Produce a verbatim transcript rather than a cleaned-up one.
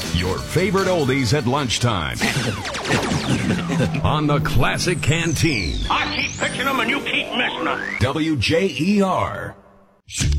Your favorite oldies at lunchtime. On the Classic Canteen. I keep pitching them and you keep missing them. W J E R.